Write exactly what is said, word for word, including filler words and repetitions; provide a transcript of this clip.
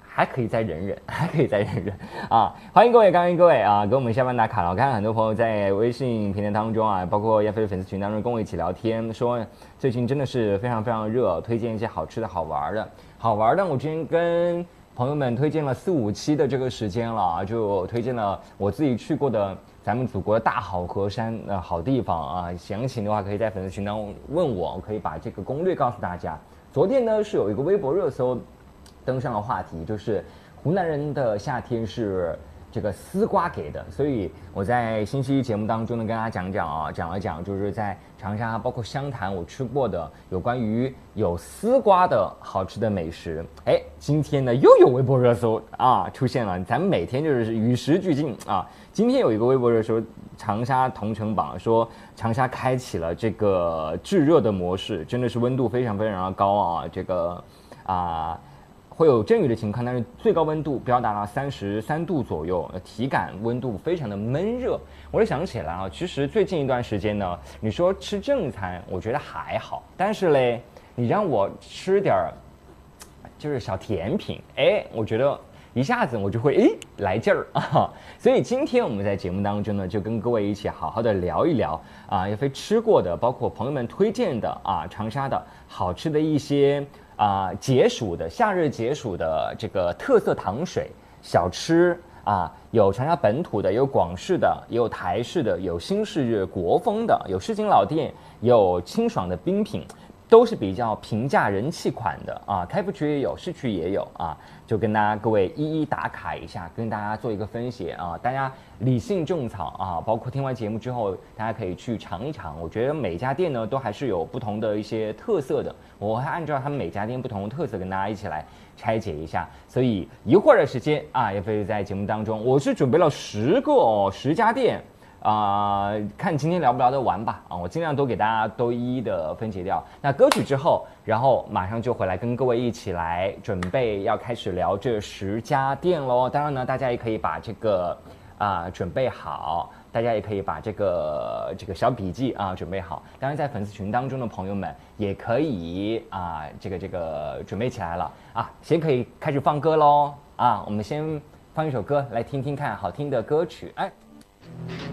还可以再忍忍，还可以再忍忍啊！欢迎各位，欢迎各位啊，给我们下班打卡了。我看很多朋友在微信平台当中啊，包括亚飞的粉丝群当中跟我一起聊天，说最近真的是非常非常热，推荐一些好吃的好玩的。好玩的，我之前跟朋友们推荐了四五期的这个时间了啊，就推荐了我自己去过的咱们祖国的大好河山呃好地方啊。详情的话可以在粉丝群当中问我，我可以把这个攻略告诉大家。昨天呢是有一个微博热搜登上了话题，就是湖南人的夏天是这个丝瓜给的，所以我在星期一节目当中呢跟大家讲讲啊，讲了讲就是在长沙包括湘潭我吃过的有关于有丝瓜的好吃的美食。哎，今天呢又有微博热搜啊出现了，咱们每天就是与时俱进啊。今天有一个微博热搜，长沙同城榜说长沙开启了这个炙热的模式，真的是温度非常非常的高啊，这个啊。会有阵雨的情况，但是最高温度飙达到三十三度左右，体感温度非常的闷热。我就想起来啊，其实最近一段时间呢，你说吃正餐，我觉得还好，但是嘞，你让我吃点儿就是小甜品，哎，我觉得一下子我就会哎来劲儿啊。所以今天我们在节目当中呢，就跟各位一起好好的聊一聊啊，也非吃过的，包括朋友们推荐的啊，长沙的好吃的一些。啊，解暑的夏日解暑的这个特色糖水小吃啊，有长沙本土的，有广式的，也有台式的，有新式国风的，有市井老店，有清爽的冰品，都是比较平价人气款的啊。开埠区也有，市区也有啊，就跟大家各位一一打卡一下，跟大家做一个分析啊。大家理性种草啊，包括听完节目之后，大家可以去尝一尝。我觉得每家店呢都还是有不同的一些特色的，我会按照他们每家店不同的特色跟大家一起来拆解一下。所以一会儿的时间啊，也会在节目当中，我是准备了十个哦，十家店。啊、呃，看今天聊不聊得完吧啊！我尽量都给大家都一一的分解掉。那歌曲之后，然后马上就回来跟各位一起来准备要开始聊这十家店喽。当然呢，大家也可以把这个啊、呃、准备好，大家也可以把这个这个小笔记啊准备好。当然，在粉丝群当中的朋友们也可以啊这个这个准备起来了啊，先可以开始放歌喽啊！我们先放一首歌来听听看好听的歌曲，哎。